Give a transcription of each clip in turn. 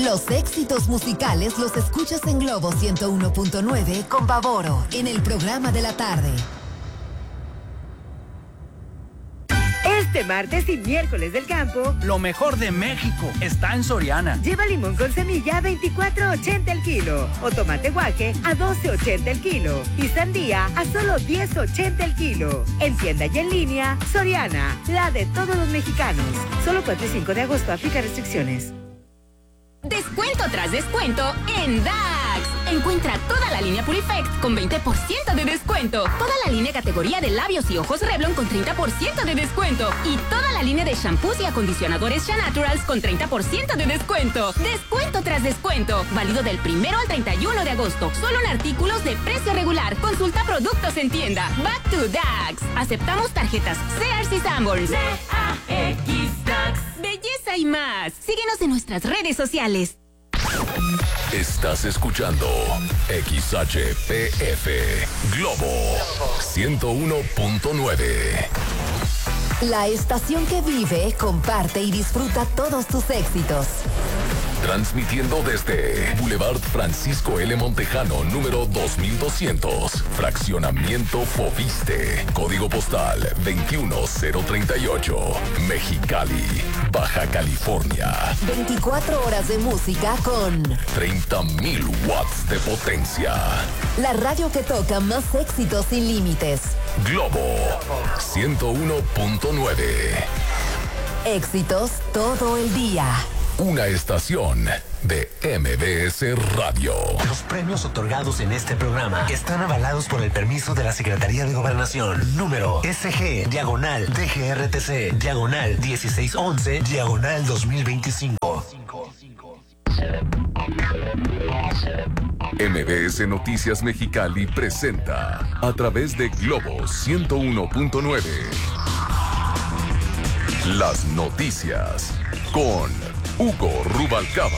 Los éxitos musicales los escuchas en Globo 101.9 con Bavoro, en el programa de la tarde. Este martes y miércoles del campo, lo mejor de México está en Soriana. Lleva limón con semilla a $24.80 el kilo, o tomate guaje a $12.80 el kilo, y sandía a solo $10.80 el kilo. En tienda y en línea, Soriana, la de todos los mexicanos. Solo 4 y 5 de agosto, aplica restricciones. Descuento tras descuento en DAX. Encuentra toda la línea Purifect con 20% de descuento. Toda la línea categoría de labios y ojos Revlon con 30% de descuento. Y toda la línea de shampoos y acondicionadores Shanaturals con 30% de descuento. Descuento tras descuento. Válido del 1 al 31 de agosto. Solo en artículos de precio regular. Consulta productos en tienda. Back to DAX. Aceptamos tarjetas Sears y Sanborns. DAX DAX. Belleza y más. Síguenos en nuestras redes sociales. Estás escuchando XHPF Globo 101.9. La estación que vive, comparte y disfruta todos tus éxitos. Transmitiendo desde Boulevard Francisco L. Montejano, número 2200, Fraccionamiento Foviste, Código Postal 21038, Mexicali, Baja California. 24 horas de música con 30,000 watts de potencia. La radio que toca más éxitos sin límites. Globo 101.9. Éxitos todo el día. Una estación de MBS Radio. Los premios otorgados en este programa están avalados por el permiso de la Secretaría de Gobernación. Número SG/DGRTC/1611/2025. MBS Noticias Mexicali presenta a través de Globo 101.9 las noticias con Hugo Rubalcaba.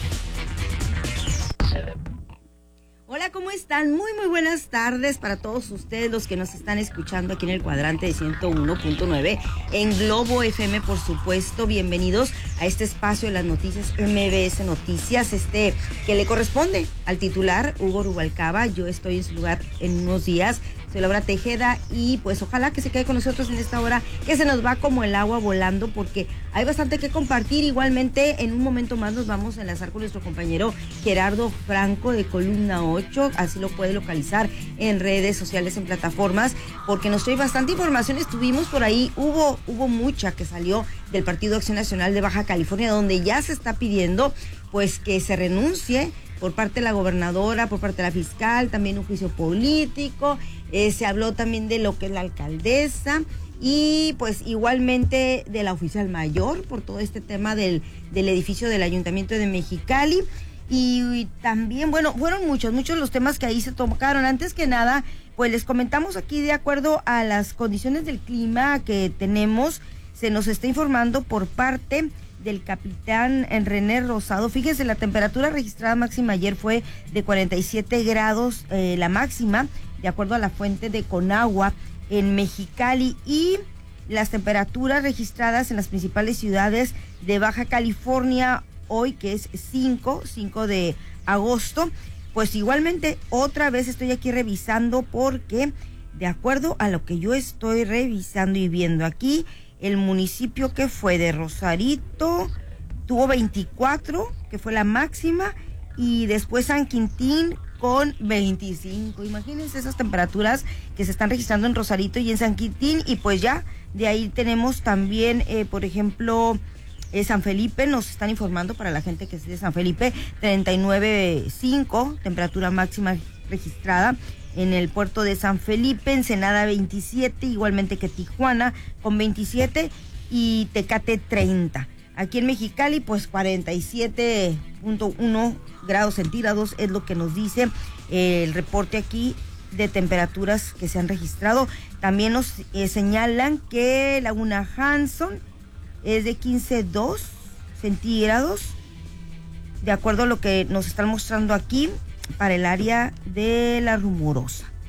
Hola, ¿cómo están? Muy buenas tardes para todos ustedes los que nos están escuchando aquí en el cuadrante de 101.9 en Globo FM, por supuesto. Bienvenidos a este espacio de las noticias MBS Noticias, que le corresponde al titular Hugo Rubalcaba. Yo estoy en su lugar en unos días. Soy Laura Tejeda y pues ojalá que se quede con nosotros en esta hora que se nos va como el agua volando, porque hay bastante que compartir. Igualmente en un momento más nos vamos a enlazar con nuestro compañero Gerardo Franco de Columna 8, así lo puede localizar en redes sociales, en plataformas, porque nos trae bastante información. Estuvimos por ahí, hubo mucha que salió del Partido Acción Nacional de Baja California, donde ya se está pidiendo pues que se renuncie por parte de la gobernadora, por parte de la fiscal, también un juicio político. Se habló también de lo que es la alcaldesa y pues igualmente de la oficial mayor por todo este tema del edificio del Ayuntamiento de Mexicali. Y también, bueno, fueron muchos los temas que ahí se tocaron. Antes que nada, pues les comentamos aquí, de acuerdo a las condiciones del clima que tenemos, se nos está informando por parte del capitán René Rosado. Fíjense, la temperatura registrada máxima ayer fue de 47 grados, la máxima, de acuerdo a la fuente de Conagua en Mexicali, y las temperaturas registradas en las principales ciudades de Baja California hoy, que es 5 de agosto, pues igualmente otra vez estoy aquí revisando, porque de acuerdo a lo que yo estoy revisando y viendo aquí, el municipio que fue de Rosarito tuvo 24, que fue la máxima, y después San Quintín con 25. Imagínense esas temperaturas que se están registrando en Rosarito y en San Quintín. Y pues ya de ahí tenemos también, por ejemplo, San Felipe, nos están informando para la gente que es de San Felipe, 39.5, temperatura máxima registrada en el puerto de San Felipe. Ensenada 27, igualmente que Tijuana con 27, y Tecate 30. Aquí en Mexicali pues 47.1 grados centígrados es lo que nos dice el reporte aquí de temperaturas que se han registrado. También nos señalan que Laguna Hanson es de 15.2 centígrados, de acuerdo a lo que nos están mostrando aquí para el área de La Rumorosa.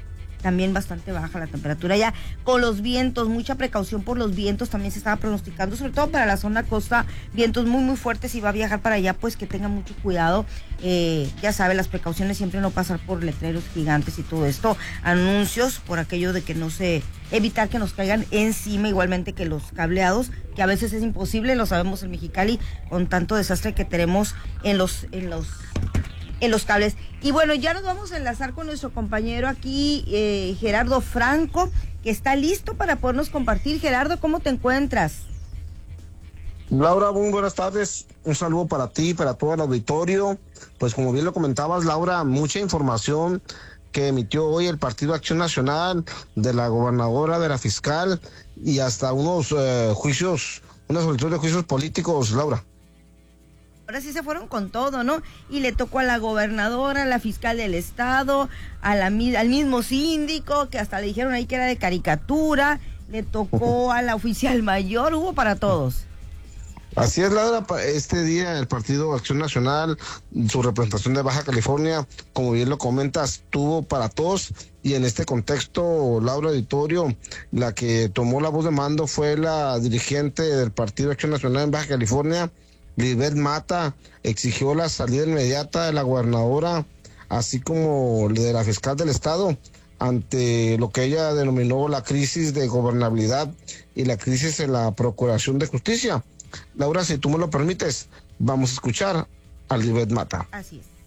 también bastante baja la temperatura. Ya con los vientos, mucha precaución por los vientos, también se estaba pronosticando, sobre todo para la zona costa, vientos muy muy fuertes. Si va a viajar para allá, pues que tenga mucho cuidado. Ya sabe, las precauciones, siempre no pasar por letreros gigantes y todo esto, anuncios por aquello de que no se, evitar que nos caigan encima, igualmente que los cableados, que a veces es imposible, lo sabemos en Mexicali, con tanto desastre que tenemos en los cables. Y bueno, ya nos vamos a enlazar con nuestro compañero aquí, Gerardo Franco, que está listo para podernos compartir. Gerardo, ¿cómo te encuentras? Laura, muy buenas tardes, un saludo para ti, para todo el auditorio. Pues como bien lo comentabas, Laura, mucha información que emitió hoy el Partido Acción Nacional, de la gobernadora, de la fiscal, y hasta unos juicios, una solicitud de juicios políticos, Laura. Ahora sí se fueron con todo, ¿no? Y le tocó a la gobernadora, a la fiscal del estado, al mismo síndico, que hasta le dijeron ahí que era de caricatura, le tocó a la oficial mayor, hubo para todos. Así es, Laura, este día el Partido Acción Nacional, su representación de Baja California, como bien lo comentas, tuvo para todos, y en este contexto, Laura, auditorio, la que tomó la voz de mando fue la dirigente del Partido Acción Nacional en Baja California, Lisbeth Mata. Exigió la salida inmediata de la gobernadora, así como de la fiscal del estado, ante lo que ella denominó la crisis de gobernabilidad y la crisis en la Procuración de Justicia. Laura, si tú me lo permites, vamos a escuchar a Lisbeth Mata. Así es.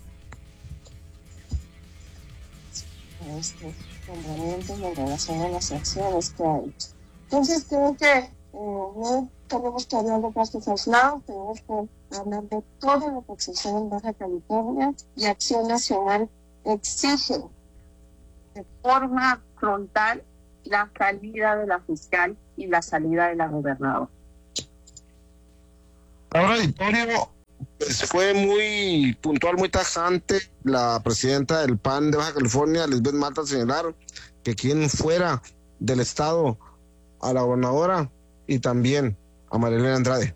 Nombramientos en relación a las acciones que ha hecho. Entonces creo que no tenemos que hablar de casos aislados, tenemos que hablar de todo lo que sucede en Baja California, y Acción Nacional exige de forma frontal la salida de la fiscal y la salida de la gobernadora. Ahora, auditorio, pues fue muy puntual, muy tajante la presidenta del PAN de Baja California, Lisbeth Mata, señalar que quien fuera del estado a la gobernadora y también a María Elena Andrade.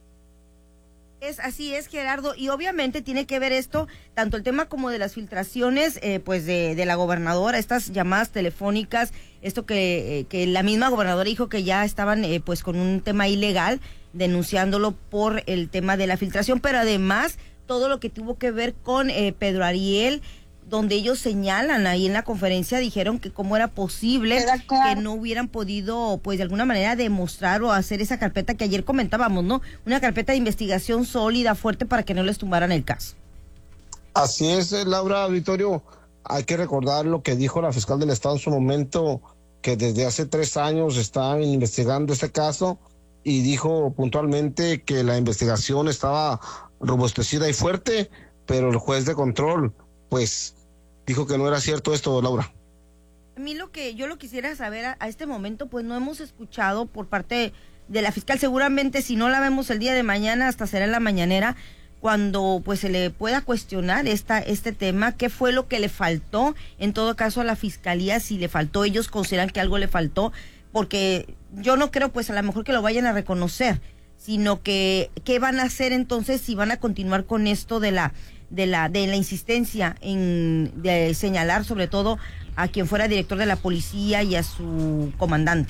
Así es, Gerardo, y obviamente tiene que ver esto, tanto el tema como de las filtraciones, pues de la gobernadora, estas llamadas telefónicas, esto que la misma gobernadora dijo que ya estaban pues con un tema ilegal, denunciándolo por el tema de la filtración, pero además todo lo que tuvo que ver con Pedro Ariel, donde ellos señalan ahí en la conferencia, dijeron que cómo era posible que no hubieran podido, pues de alguna manera, demostrar o hacer esa carpeta que ayer comentábamos, ¿no? Una carpeta de investigación sólida, fuerte, para que no les tumbaran el caso. Así es, Laura, auditorio, hay que recordar lo que dijo la fiscal del estado en su momento, que desde hace 3 años estaban investigando este caso, y dijo puntualmente que la investigación estaba robustecida y fuerte, pero el juez de control pues dijo que no era cierto esto, Laura. A mí yo lo quisiera saber a este momento, pues no hemos escuchado por parte de la fiscal. Seguramente si no la vemos el día de mañana, hasta será en la mañanera, cuando pues se le pueda cuestionar este tema, qué fue lo que le faltó, en todo caso a la fiscalía, si le faltó, ellos consideran que algo le faltó, porque yo no creo pues a lo mejor que lo vayan a reconocer, sino que qué van a hacer entonces, si van a continuar con esto de la insistencia de señalar sobre todo a quien fuera director de la policía y a su comandante.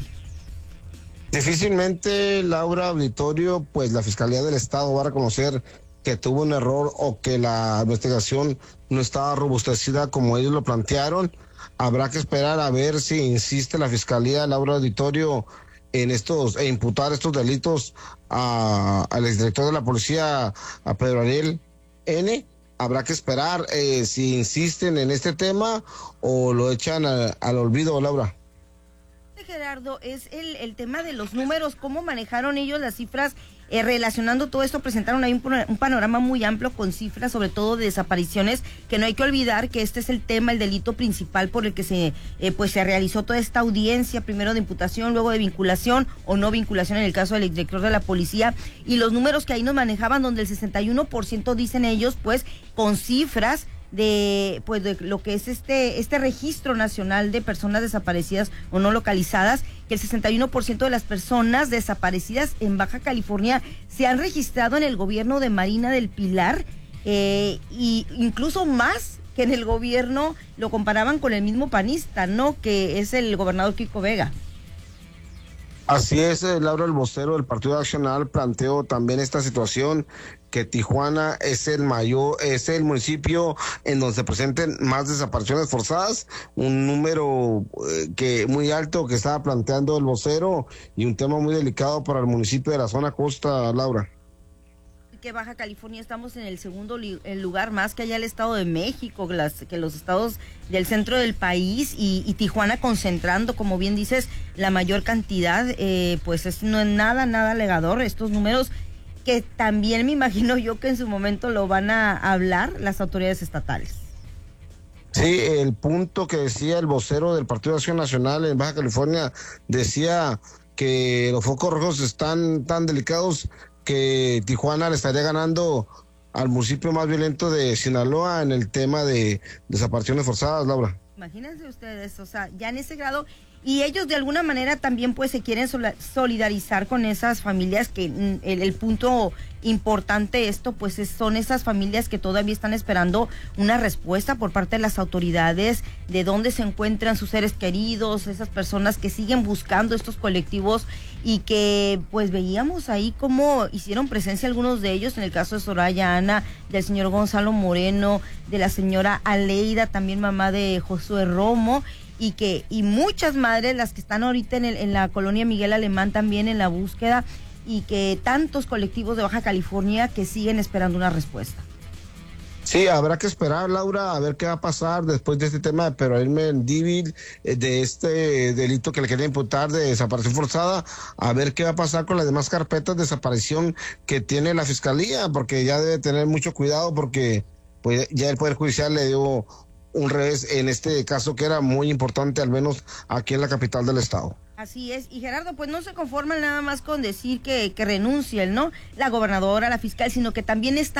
Difícilmente, Laura, auditorio, pues la Fiscalía del Estado va a reconocer que tuvo un error o que la investigación no estaba robustecida como ellos lo plantearon. Habrá que esperar a ver si insiste la Fiscalía, Laura, auditorio, en imputar estos delitos al exdirector de la policía, a Pedro Ariel N. Habrá que esperar si insisten en este tema o lo echan al olvido, Laura. Gerardo, es el tema de los números, cómo manejaron ellos las cifras, relacionando todo esto, presentaron ahí un panorama muy amplio con cifras, sobre todo de desapariciones, que no hay que olvidar que este es el tema, el delito principal por el que se realizó toda esta audiencia, primero de imputación, luego de vinculación o no vinculación en el caso del exdirector de la policía, y los números que ahí nos manejaban, donde el 61% dicen ellos, pues, con cifras de lo que es este registro nacional de personas desaparecidas o no localizadas, que el 61% de las personas desaparecidas en Baja California se han registrado en el gobierno de Marina del Pilar, y incluso más que en el gobierno lo comparaban con el mismo panista, ¿no? Que es el gobernador Kiko Vega. Así es, Laura, el vocero del Partido Nacional planteó también esta situación, que Tijuana es el municipio en donde se presenten más desapariciones forzadas, un número que muy alto que estaba planteando el vocero y un tema muy delicado para el municipio de la zona costa, Laura. Que Baja California estamos en el segundo lugar, más que allá el Estado de México, que los estados del centro del país, y Tijuana concentrando, como bien dices, la mayor cantidad, pues no es nada alegador estos números, que también me imagino yo que en su momento lo van a hablar las autoridades estatales. Sí, el punto que decía el vocero del Partido de Acción Nacional en Baja California, decía que los focos rojos están tan delicados que Tijuana le estaría ganando al municipio más violento de Sinaloa en el tema de desapariciones forzadas, Laura. Imagínense ustedes, o sea, ya en ese grado, y ellos de alguna manera también pues se quieren solidarizar con esas familias, que el punto importante esto pues son esas familias que todavía están esperando una respuesta por parte de las autoridades de dónde se encuentran sus seres queridos, esas personas que siguen buscando estos colectivos, y que pues veíamos ahí cómo hicieron presencia algunos de ellos, en el caso de Soraya Ana, del señor Gonzalo Moreno, de la señora Aleida, también mamá de Josué Romo, y muchas madres, las que están ahorita en la colonia Miguel Alemán también en la búsqueda, y que tantos colectivos de Baja California que siguen esperando una respuesta. Sí, habrá que esperar, Laura, a ver qué va a pasar después de este tema de Peroel Mendívil, de este delito que le quieren imputar de desaparición forzada, a ver qué va a pasar con las demás carpetas de desaparición que tiene la Fiscalía, porque ya debe tener mucho cuidado, porque pues ya el Poder Judicial le dio un revés en este caso que era muy importante, al menos aquí en la capital del estado. Así es, y Gerardo, pues no se conforman nada más con decir que renuncien, ¿no? La gobernadora, la fiscal, sino que también está